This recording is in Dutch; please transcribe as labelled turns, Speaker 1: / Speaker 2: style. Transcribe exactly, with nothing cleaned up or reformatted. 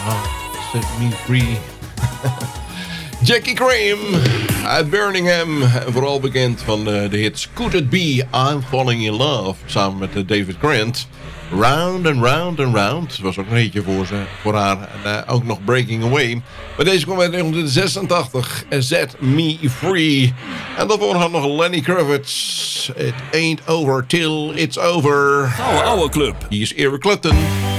Speaker 1: Oh, set me free. Jackie Graham uit Birmingham. Vooral bekend van de, de hits Could It Be, I'm Falling In Love. Samen met uh, David Grant. Round and Round and Round. Was ook een hitje voor, ze, voor haar. En uh, ook nog Breaking Away. Maar deze kwam uit negentien zesentachtig. Set Me Free. En daarvoor had nog Lenny Kravitz. It ain't over till it's over.
Speaker 2: Oude oude club.
Speaker 1: Hier is Eric Clapton.